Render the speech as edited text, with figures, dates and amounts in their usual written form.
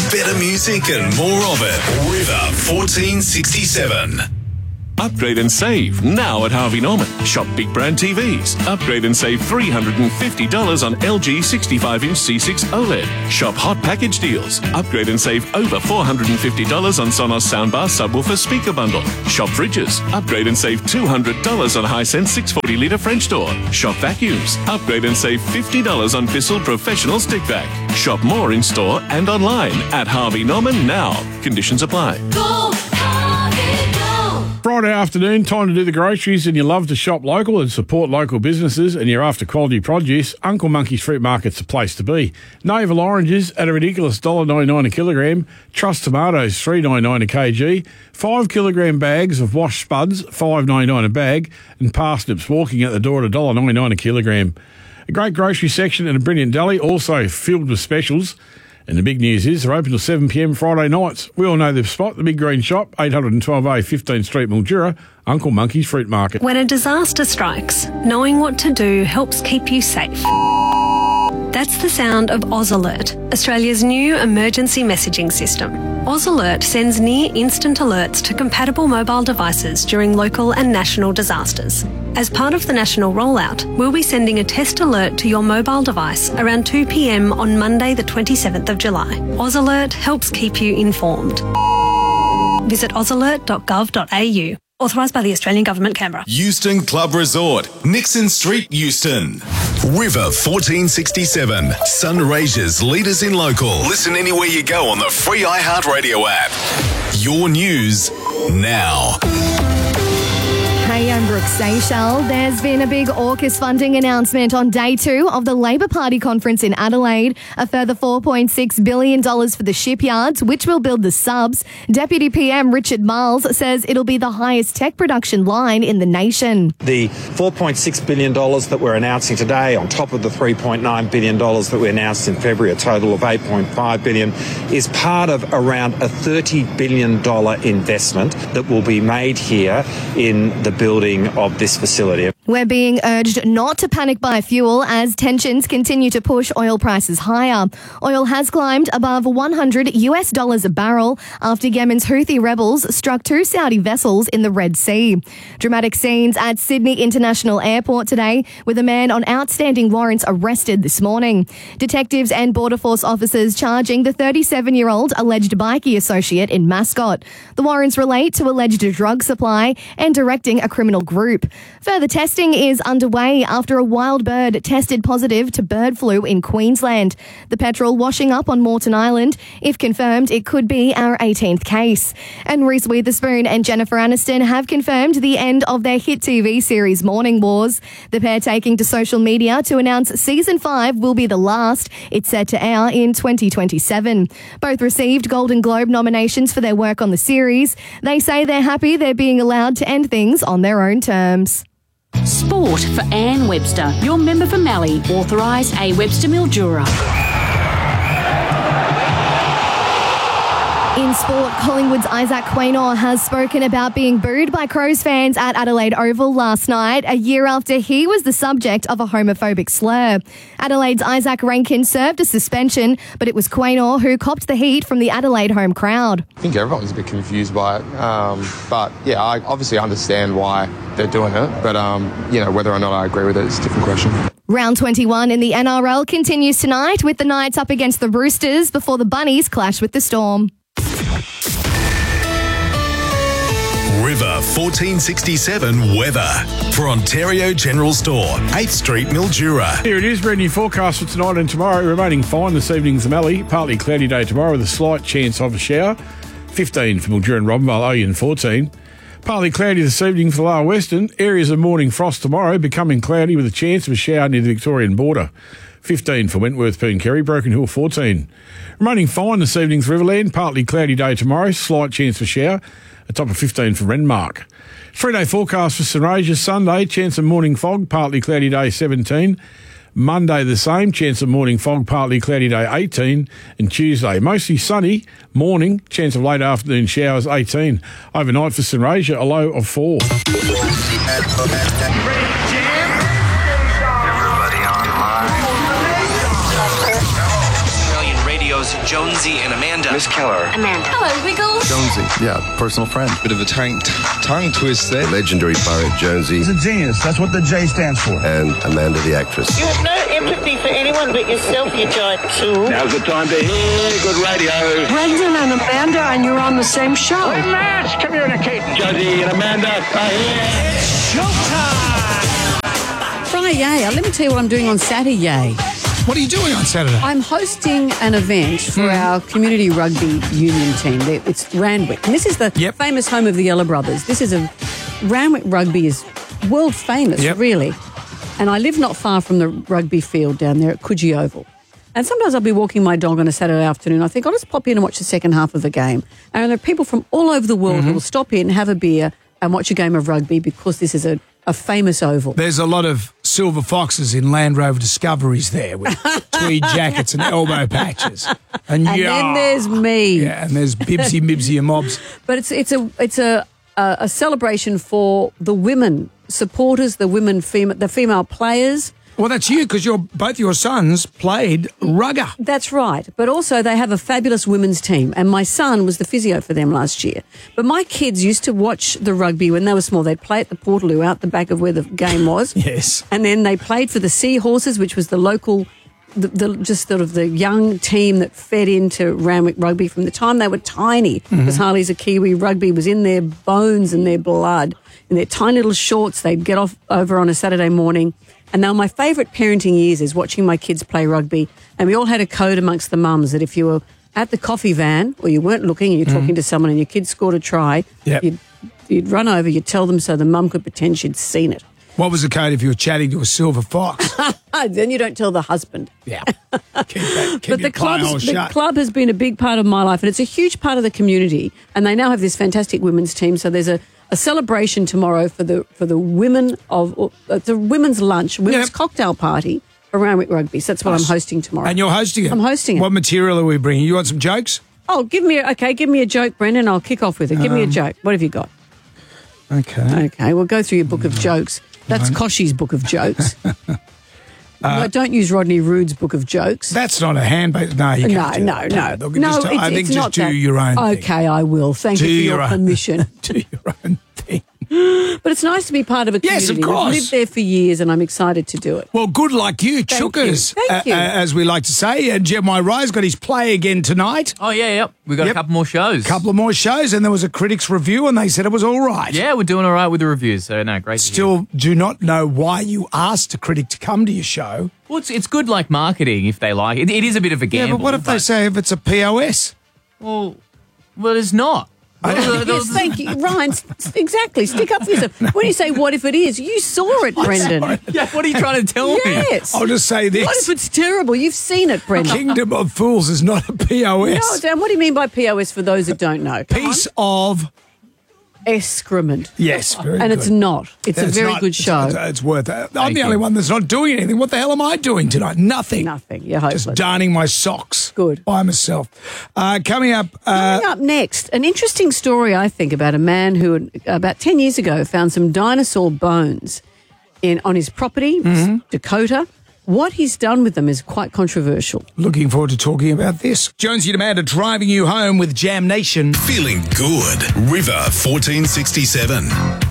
Better music and more of it. River 1467. Upgrade and save now at Harvey Norman. Shop big brand TVs. Upgrade and save $350 on LG 65-inch C6 OLED. Shop hot package deals. Upgrade and save over $450 on Sonos soundbar subwoofer speaker bundle. Shop fridges. Upgrade and save $200 on Hisense 640-litre French door. Shop vacuums. Upgrade and save $50 on Bissell Professional Stick Vac. Shop more in store and online at Harvey Norman now. Conditions apply. Go Harvey, go! Friday afternoon, time to do the groceries, and you love to shop local and support local businesses, and you're after quality produce, Uncle Monkey's Fruit Market's the place to be. Navel oranges at a ridiculous $1.99 a kilogram, Truss tomatoes $3.99 a kg, 5 kilogram bags of washed spuds $5.99 a bag, and parsnips walking out the door at $1.99 a kilogram. A great grocery section and a brilliant deli, also filled with specials. And the big news is they're open till 7pm Friday nights. We all know the spot, the Big Green Shop, 812A 15th Street, Mildura, Uncle Monkey's Fruit Market. When a disaster strikes, knowing what to do helps keep you safe. That's the sound of Oz Alert, Australia's new emergency messaging system. Oz Alert sends near-instant alerts to compatible mobile devices during local and national disasters. As part of the national rollout, we'll be sending a test alert to your mobile device around 2 p.m. on Monday the 27th of July. Oz Alert helps keep you informed. Visit ozalert.gov.au. Authorised by the Australian Government, Canberra. Euston Club Resort, Nixon Street, Euston. River 1467. Sunraysia's leaders in local. Listen anywhere you go on the free iHeartRadio app. Your news now. Hey, I'm Brooke Seychelles. There's been a big AUKUS funding announcement on day 2 of the Labor Party conference in Adelaide. A further $4.6 billion for the shipyards, which will build the subs. Deputy PM Richard Miles says it'll be the highest tech production line in the nation. The $4.6 billion that we're announcing today, on top of the $3.9 billion that we announced in February, a total of $8.5 billion, is part of around a $30 billion investment that will be made here in the building of this facility. We're being urged not to panic buy fuel as tensions continue to push oil prices higher. Oil has climbed above $100 a barrel after Yemen's Houthi rebels struck 2 Saudi vessels in the Red Sea. Dramatic scenes at Sydney International Airport today with a man on outstanding warrants arrested this morning. Detectives and Border Force officers charging the 37-year-old alleged bikie associate in Mascot. The warrants relate to alleged drug supply and directing a criminal group. Further testing is underway after a wild bird tested positive to bird flu in Queensland. The petrel washing up on Moreton Island. If confirmed, it could be our 18th case. And Reese Witherspoon and Jennifer Aniston have confirmed the end of their hit TV series Morning Wars. The pair taking to social media to announce season 5 will be the last. It's set to air in 2027. Both received Golden Globe nominations for their work on the series. They say they're happy they're being allowed to end things on their own terms. Sport for Ann Webster, your member for Mallee, authorised A. Webster Mildura. In sport, Collingwood's Isaac Quaynor has spoken about being booed by Crows fans at Adelaide Oval last night, a year after he was the subject of a homophobic slur. Adelaide's Isaac Rankin served a suspension, but it was Quaynor who copped the heat from the Adelaide home crowd. I think everyone's a bit confused by it, but yeah, I obviously understand why they're doing it, but whether or not I agree with it is a different question. Round 21 in the NRL continues tonight with the Knights up against the Roosters before the Bunnies clash with the Storm. River 1467 weather for Ontario General Store, 8th Street, Mildura. Here it is, brand new forecast for tonight and tomorrow. Remaining fine this evening's Mallee. Partly cloudy day tomorrow with a slight chance of a shower. 15 for Mildura and Robinvale, Oyen 14. Partly cloudy this evening for the Lower Western. Areas of morning frost tomorrow, becoming cloudy with a chance of a shower near the Victorian border. 15 for Wentworth, Pooncarry, Broken Hill 14. Remaining fine this evening for Riverland. Partly cloudy day tomorrow, slight chance for shower. A top of 15 for Renmark. 3-day forecast for Sunraysia. Sunday, chance of morning fog, partly cloudy day 17. Monday the same, chance of morning fog, partly cloudy day 18. And Tuesday, mostly sunny, morning, chance of late afternoon showers 18. Overnight for Sunraysia, a low of 4. Jonesy and Amanda. Miss Keller. Amanda. Hello, Wiggles. Jonesy. Yeah, personal friend. Bit of a tongue twist there. Legendary pirate Jonesy. He's a genius. That's what the J stands for. And Amanda the actress. You have no empathy for anyone but yourself, you giant tool. Now's the time to hear good radio. Brendan and Amanda, and you're on the same show. Let's communicate. Jonesy and Amanda are here. It's showtime. Friday, let me tell you what I'm doing on Saturday. What are you doing on Saturday? I'm hosting an event for our community rugby union team. It's Randwick. And this is the famous home of the Ella brothers. Randwick Rugby is world famous, really. And I live not far from the rugby field down there at Coogee Oval. And sometimes I'll be walking my dog on a Saturday afternoon. I think I'll just pop in and watch the second half of the game. And there are people from all over the world who will stop in, have a beer and watch a game of rugby because this is a famous oval. There's a lot of silver foxes in Land Rover Discoveries there with tweed jackets and elbow patches. And then there's me. Yeah, and there's Bibsy, Mibsy and Mobs. But it's a celebration for the women supporters, the female players. Well, that's you because both your sons played rugger. That's right. But also they have a fabulous women's team, and my son was the physio for them last year. But my kids used to watch the rugby when they were small. They'd play at the Portaloo out the back of where the game was. Yes. And then they played for the Seahorses, which was the local, just sort of the young team that fed into Randwick Rugby from the time they were tiny. Because Harley's a Kiwi, rugby was in their bones and their blood. In their tiny little shorts, they'd get off over on a Saturday morning. And now my favourite parenting years is watching my kids play rugby. And we all had a code amongst the mums that if you were at the coffee van or you weren't looking and you're talking to someone and your kid scored a try, you'd run over, you'd tell them so the mum could pretend she'd seen it. What was the code if you were chatting to a silver fox? Then you don't tell the husband. Yeah. But the club has been a big part of my life, and it's a huge part of the community. And they now have this fantastic women's team. So there's a celebration tomorrow for the women of it's a women's lunch, women's cocktail party for Randwick Rugby. So that's what I'm hosting tomorrow. And you're hosting it? I'm hosting it. What material are we bringing? You want some jokes? Oh, give me a joke, Brendan. I'll kick off with it. Give me a joke. What have you got? Okay, we'll go through your book of jokes. That's Koshi's book of jokes. Don't use Rodney Rood's book of jokes. That's not a handbag. No, you can't. No. I think just do your own thing. Okay, I will. Thank you for your permission. Do your own thing. But it's nice to be part of a community. Yes, of course. I've lived there for years and I'm excited to do it. Well, good luck you, chookers. Thank you. As we like to say. Jeremiah Rye's got his play again tonight. Oh, yeah. We've got a couple more shows. Couple of more shows, and there was a critics' review, and they said it was all right. Yeah, we're doing all right with the reviews, so no, great. Still do not know why you asked a critic to come to your show. Well, it's good like marketing if they like it. It is a bit of a gamble. Yeah, but what if they say if it's a POS? Well, it's not. Yes, thank you, Ryan. Exactly. Stick up for yourself. When you say "what if it is," you saw it, Brendan. Yeah. What are you trying to tell me? Yes. I'll just say this. What if it's terrible? You've seen it, Brendan. Kingdom of Fools is not a POS. No, Dan. What do you mean by POS? For those that don't know, piece of excrement. Yes, very good. And it's not. It's a very good show. It's worth it. I'm the only one that's not doing anything. What the hell am I doing tonight? Nothing. You're hopeless. Just darning my socks. Good. By myself. Coming up next, an interesting story, I think, about a man who about 10 years ago found some dinosaur bones on his property, Dakota. What he's done with them is quite controversial. Looking forward to talking about this. Jonesy and Amanda driving you home with Jam Nation. Feeling good. River 1467.